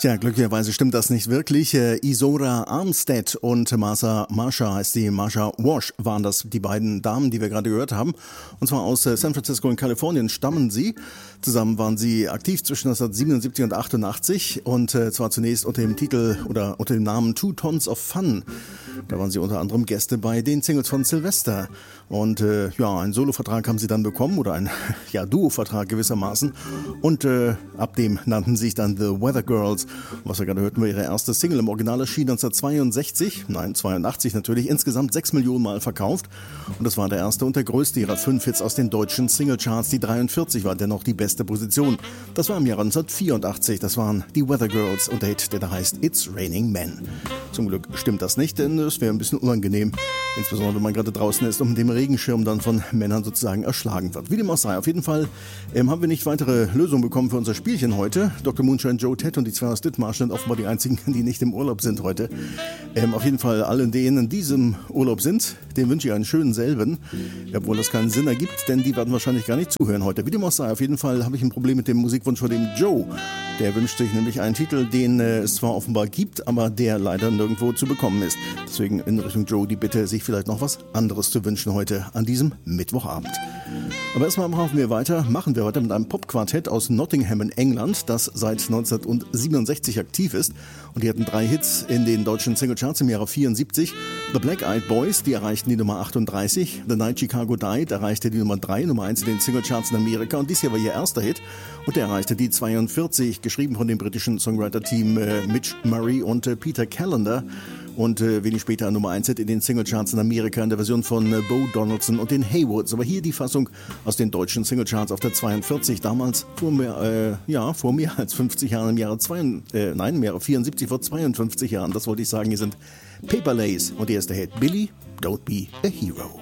Tja, glücklicherweise stimmt das nicht wirklich. Isora Armstead und Marsha heißt sie, Marsha Wash waren das, die beiden Damen, die wir gerade gehört haben. Und zwar aus San Francisco in Kalifornien stammen sie. Zusammen waren sie aktiv zwischen 1977 und 88 und zwar zunächst unter dem Titel oder unter dem Namen Two Tons of Fun. Da waren sie unter anderem Gäste bei den Singles von Sylvester. Und einen Solovertrag haben sie dann bekommen oder ein Duo-Vertrag gewissermaßen. Und ab dem nannten sie sich dann The Weather Girls. Was wir gerade hörten, war ihre erste Single. Im Original erschien 1982 natürlich, insgesamt 6 Millionen Mal verkauft. Und das war der erste und der größte ihrer 5 Hits aus den deutschen Singlecharts. Die 43 war dennoch die beste Position. Das war im Jahre 1984. Das waren die Weather Girls und der Hit, der da heißt It's Raining Men. Zum Glück stimmt das nicht, denn es wäre ein bisschen unangenehm, insbesondere wenn man gerade draußen ist und mit dem Regenschirm dann von Männern sozusagen erschlagen wird. Wie dem auch sei, auf jeden Fall haben wir nicht weitere Lösungen bekommen für unser Spielchen heute. Dr. Moonshine, Joe Ted und die zwei aus Dithmarsch sind offenbar die einzigen, die nicht im Urlaub sind heute. Auf jeden Fall allen, denen in diesem Urlaub sind, denen wünsche ich einen schönen selben, obwohl das keinen Sinn ergibt, denn die werden wahrscheinlich gar nicht zuhören heute. Wie dem auch sei, auf jeden Fall habe ich ein Problem mit dem Musikwunsch von dem Joe. Der wünscht sich nämlich einen Titel, den es zwar offenbar gibt, aber der leider nirgendwo zu bekommen ist. Deswegen in Richtung Joe die Bitte, sich vielleicht noch was anderes zu wünschen heute an diesem Mittwochabend. Aber erstmal machen wir heute mit einem Popquartett aus Nottingham in England, das seit 1967 aktiv ist. Und die hatten 3 Hits in den deutschen Singlecharts im Jahre 74. The Black Eyed Boys, die erreichten die Nummer 38. The Night Chicago Died erreichte die Nummer 3, Nummer 1 in den Singlecharts in Amerika. Und dies hier war ihr erster Hit. Und der erreichte die 42, geschrieben von dem britischen Songwriter-Team Mitch Murray und Peter Callender. Und wenig später Nummer 1 Hit in den Singlecharts in Amerika in der Version von Bo Donaldson und den Haywoods. Aber hier die Fassung aus den deutschen Singlecharts auf der 42, damals vor mehr als 50 Jahren, im Jahre 74, vor 52 Jahren. Das wollte ich sagen, hier sind Paper Lace und der erste Hit, Billy, Don't Be a Hero.